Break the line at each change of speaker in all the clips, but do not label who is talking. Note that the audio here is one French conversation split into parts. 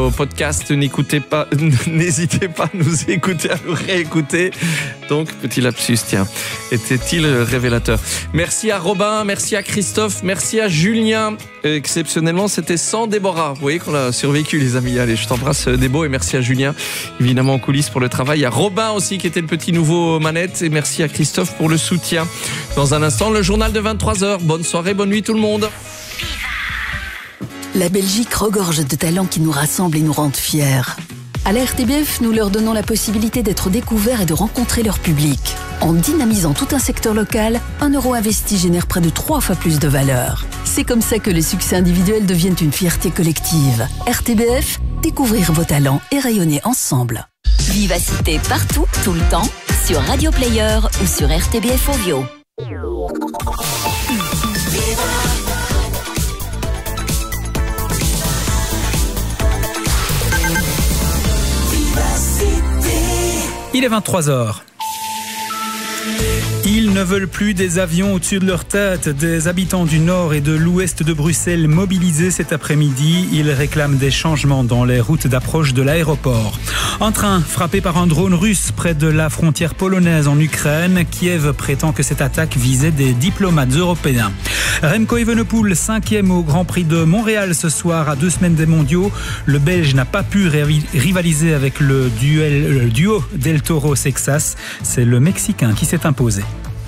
au podcast. N'hésitez pas à nous écouter, à nous réécouter. Donc, petit lapsus, tiens, était-il révélateur? Merci à Robin, merci à Christophe, merci à Julien. Exceptionnellement, c'était sans Déborah. Vous voyez qu'on a survécu, les amis. Allez, je t'embrasse, Débo, et merci à Julien, évidemment, en coulisses pour le travail. Il y a Robin aussi, qui était le petit nouveau manette, et merci à Christophe pour le soutien. Dans un instant, le journal de 23h. Bonne soirée, bonne nuit tout le monde.
La Belgique regorge de talents qui nous rassemblent et nous rendent fiers. À la RTBF, nous leur donnons la possibilité d'être découverts et de rencontrer leur public. En dynamisant tout un secteur local, 1 euro investi génère près de 3 fois plus de valeur. C'est comme ça que les succès individuels deviennent une fierté collective. RTBF, découvrir vos talents et rayonner ensemble.
Vivacité partout, tout le temps, sur Radio Player ou sur RTBF Audio.
Il est 23h. Ils ne veulent plus des avions au-dessus de leur tête. Des habitants du nord et de l'ouest de Bruxelles mobilisés cet après-midi. Ils réclament des changements dans les routes d'approche de l'aéroport. Un train frappé par un drone russe près de la frontière polonaise en Ukraine. Kiev prétend que cette attaque visait des diplomates européens. Remco Evenepoel, 5e au Grand Prix de Montréal ce soir à 2 semaines des mondiaux. Le Belge n'a pas pu rivaliser avec le duo Del Toro-Sexas. C'est le Mexicain qui s'est imposé.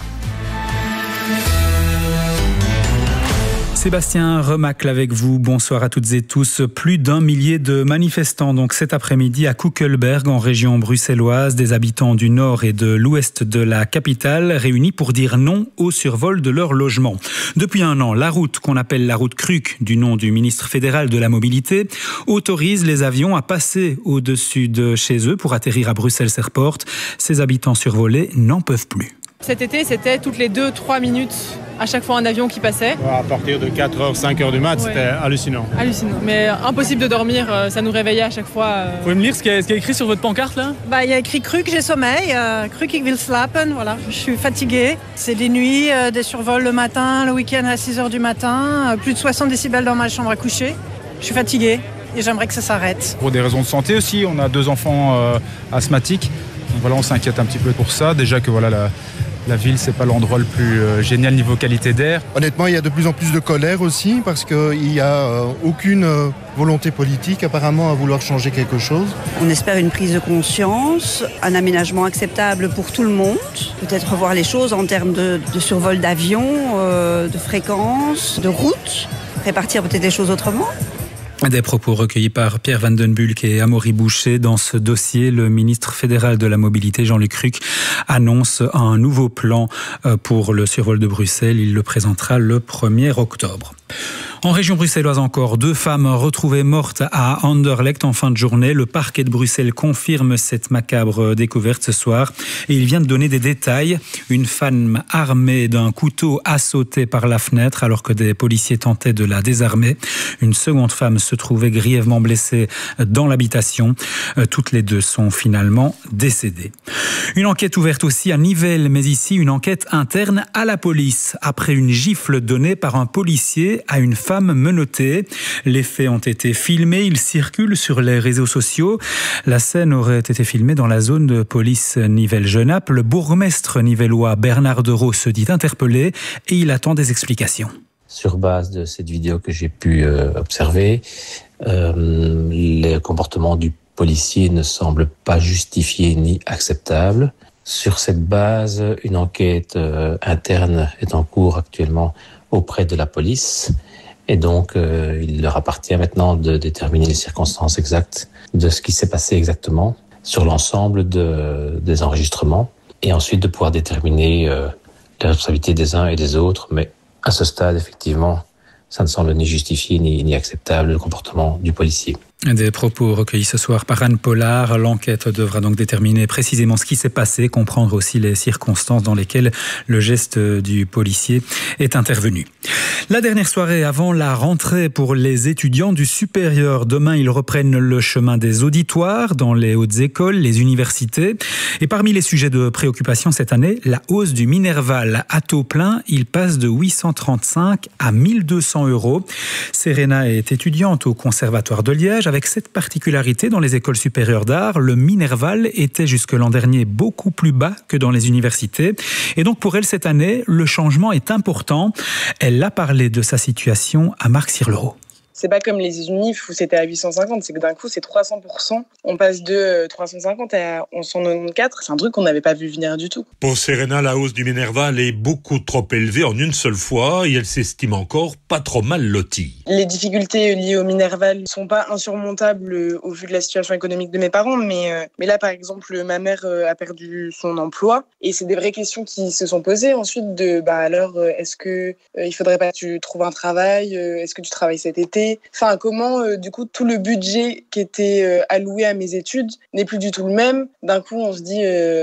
Sébastien Remacle avec vous. Bonsoir à toutes et tous. Plus d'1 millier de manifestants donc cet après-midi à Kuckelberg en région bruxelloise. Des habitants du nord et de l'ouest de la capitale réunis pour dire non au survol de leur logement. Depuis 1 an, la route qu'on appelle la route Kruk, du nom du ministre fédéral de la mobilité, autorise les avions à passer au-dessus de chez eux pour atterrir à Bruxelles Airport. Ces habitants survolés n'en peuvent plus.
Cet été, c'était toutes les 2-3 minutes à chaque fois un avion qui passait.
À partir de 4h, 5h du mat, C'était hallucinant.
Hallucinant, mais impossible de dormir, ça nous réveillait à chaque fois.
Vous pouvez me lire ce qu'il y a écrit sur votre pancarte là ?
Il y a écrit Kruk, j'ai sommeil, Kruk, ik wil slapen, voilà. Je suis fatiguée. C'est des nuits, des survols le matin, le week-end à 6h du matin, plus de 60 décibels dans ma chambre à coucher. Je suis fatiguée et j'aimerais que ça s'arrête.
Pour des raisons de santé aussi, on a 2 enfants asthmatiques. Donc voilà, on s'inquiète un petit peu pour ça. Déjà que voilà, la ville, c'est pas l'endroit le plus génial niveau qualité d'air.
Honnêtement, il y a de plus en plus de colère aussi parce qu'il n'y a aucune volonté politique apparemment à vouloir changer quelque chose.
On espère une prise de conscience, un aménagement acceptable pour tout le monde. Peut-être revoir les choses en termes de survol d'avions, de fréquences, de routes. Répartir peut-être les choses autrement.
Des propos recueillis par Pierre Van den Bulck et Amaury Boucher. Dans ce dossier, le ministre fédéral de la mobilité, Jean-Luc Ruck, annonce un nouveau plan pour le survol de Bruxelles. Il le présentera le 1er octobre. En région bruxelloise encore, 2 femmes retrouvées mortes à Anderlecht en fin de journée. Le parquet de Bruxelles confirme cette macabre découverte ce soir et il vient de donner des détails. Une femme armée d'un couteau a sauté par la fenêtre alors que des policiers tentaient de la désarmer. Une seconde femme se trouvait grièvement blessée dans l'habitation. Toutes les 2 sont finalement décédées. Une enquête ouverte aussi à Nivelles, mais ici une enquête interne à la police. Après une gifle donnée par un policier à une femme menottée. Les faits ont été filmés, ils circulent sur les réseaux sociaux. La scène aurait été filmée dans la zone de police Nivelles-Genappe. Le bourgmestre nivellois Bernard Dereau se dit interpellé et il attend des explications.
Sur base de cette vidéo que j'ai pu observer, le comportement du policier ne semble pas justifié ni acceptable. Sur cette base, une enquête interne est en cours actuellement auprès de la police. Et donc, il leur appartient maintenant de déterminer les circonstances exactes de ce qui s'est passé exactement sur l'ensemble des enregistrements et ensuite de pouvoir déterminer les responsabilités des uns et des autres. Mais à ce stade, effectivement, ça ne semble ni justifié ni acceptable le comportement du policier.
Des propos recueillis ce soir par Anne Pollard. L'enquête devra donc déterminer précisément ce qui s'est passé, comprendre aussi les circonstances dans lesquelles le geste du policier est intervenu. La dernière soirée avant la rentrée pour les étudiants du supérieur. Demain, ils reprennent le chemin des auditoires dans les hautes écoles, les universités. Et parmi les sujets de préoccupation cette année, la hausse du Minerval. À taux plein, il passe de 835 à 1200 €. Serena est étudiante au Conservatoire de Liège. collège avec cette particularité dans les écoles supérieures d'art. Le Minerval était jusque l'an dernier beaucoup plus bas que dans les universités. Et donc pour elle, cette année, le changement est important. Elle a parlé de sa situation à Marc Sirlereau.
C'est pas comme les UNIF où c'était à 850, c'est que d'un coup c'est 300%. On passe de 350 à 1194, c'est un truc qu'on n'avait pas vu venir du tout.
Pour Serena, la hausse du Minerval est beaucoup trop élevée en une seule fois et elle s'estime encore pas trop mal lotie.
Les difficultés liées au Minerval ne sont pas insurmontables au vu de la situation économique de mes parents, mais là par exemple ma mère a perdu son emploi et c'est des vraies questions qui se sont posées ensuite de alors est-ce que il faudrait pas que tu trouves un travail, est-ce que tu travailles cet été? Enfin, comment, du coup, tout le budget qui était alloué à mes études n'est plus du tout le même. D'un coup, on se dit,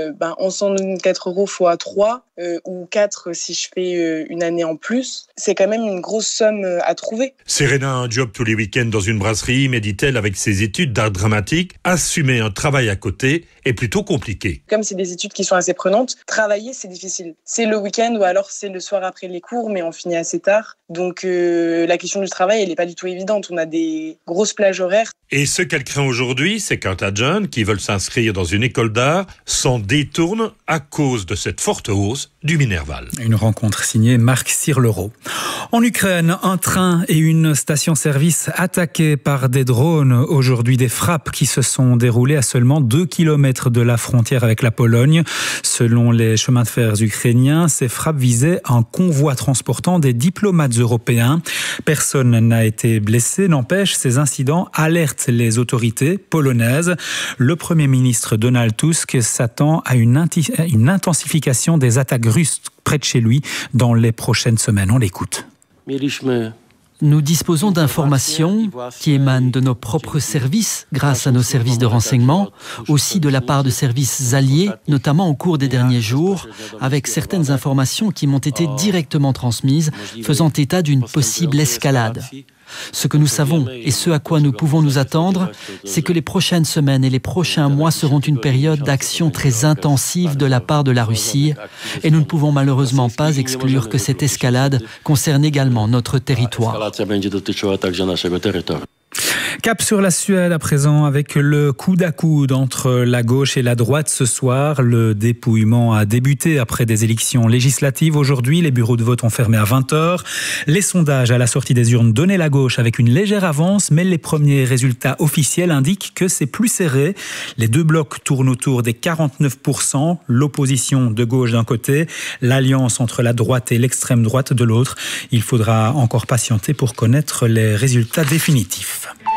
1194 € fois 3 ou 4 si je fais une année en plus. C'est quand même une grosse somme à trouver.
Serena a un job tous les week-ends dans une brasserie, mais dit-elle, avec ses études d'art dramatique, assumer un travail à côté est plutôt compliqué.
Comme c'est des études qui sont assez prenantes, travailler, c'est difficile. C'est le week-end ou alors c'est le soir après les cours, mais on finit assez tard. Donc la question du travail, elle n'est pas du tout évidente. On a des grosses plages horaires. Et
ce qu'elle craint aujourd'hui, c'est qu'un tas de jeunes qui veulent s'inscrire dans une école d'art s'en détournent à cause de cette forte hausse du Minerval.
Une rencontre signée Marc Sirlereau. En Ukraine, un train et une station-service attaqués par des drones. Aujourd'hui, des frappes qui se sont déroulées à seulement 2 km de la frontière avec la Pologne. Selon les chemins de fer ukrainiens, ces frappes visaient un convoi transportant des diplomates européens. Personne n'a été blessé. N'empêche, ces incidents alertent les autorités polonaises. Le Premier ministre Donald Tusk s'attend à une intensification des attaques russes près de chez lui dans les prochaines semaines. On l'écoute.
Nous disposons d'informations qui émanent de nos propres services, grâce à nos services de renseignement, aussi de la part de services alliés, notamment au cours des derniers jours, avec certaines informations qui m'ont été directement transmises, faisant état d'une possible escalade. Ce que nous savons et ce à quoi nous pouvons nous attendre, c'est que les prochaines semaines et les prochains mois seront une période d'action très intensive de la part de la Russie et nous ne pouvons malheureusement pas exclure que cette escalade concerne également notre territoire.
Cap sur la Suède à présent avec le coude à coude entre la gauche et la droite ce soir. Le dépouillement a débuté après des élections législatives. Aujourd'hui, les bureaux de vote ont fermé à 20h. Les sondages à la sortie des urnes donnaient la gauche avec une légère avance, mais les premiers résultats officiels indiquent que c'est plus serré. Les deux blocs tournent autour des 49%. L'opposition de gauche d'un côté, l'alliance entre la droite et l'extrême droite de l'autre. Il faudra encore patienter pour connaître les résultats définitifs.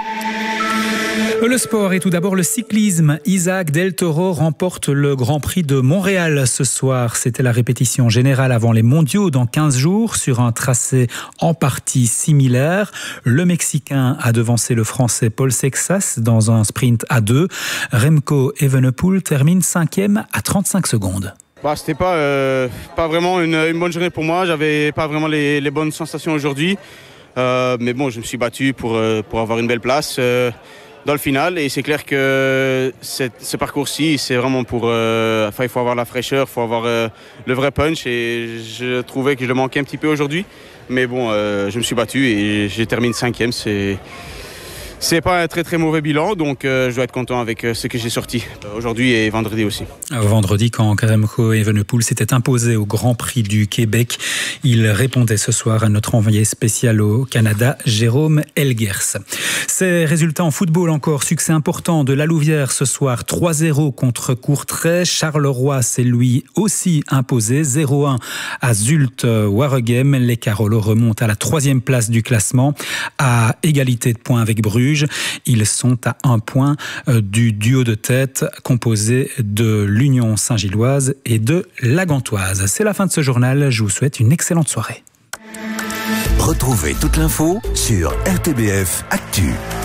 Le sport et tout d'abord le cyclisme. Isaac Del Toro remporte le Grand Prix de Montréal ce soir. C'était la répétition générale avant les mondiaux dans 15 jours sur un tracé en partie similaire. Le Mexicain a devancé le Français Paul Sexas dans un sprint à 2. Remco Evenepoel termine 5e à 35 secondes.
C'était pas vraiment une bonne journée pour moi. J'avais pas vraiment les bonnes sensations aujourd'hui. Mais bon, je me suis battu pour avoir une belle place dans le final. Et c'est clair que ce parcours-ci, c'est vraiment il faut avoir la fraîcheur, il faut avoir le vrai punch. Et je trouvais que je le manquais un petit peu aujourd'hui. Mais bon, je me suis battu et j'ai terminé 5e. C'est pas un très très mauvais bilan, donc je dois être content avec ce que j'ai sorti aujourd'hui et vendredi aussi.
Vendredi, quand Remco Evenepoel s'était imposé au Grand Prix du Québec, il répondait ce soir à notre envoyé spécial au Canada, Jérôme Elgers. Ces résultats en football encore, succès important de la Louvière ce soir, 3-0 contre Courtrai. Charleroi s'est lui aussi imposé, 0-1 à Zulte-Waregem. Les Carolos remontent à la 3e place du classement, à égalité de points avec Bruges. Ils sont à 1 point du duo de tête composé de l'Union Saint-Gilloise et de la Gantoise. C'est la fin de ce journal. Je vous souhaite une excellente soirée.
Retrouvez toute l'info sur RTBF Actu.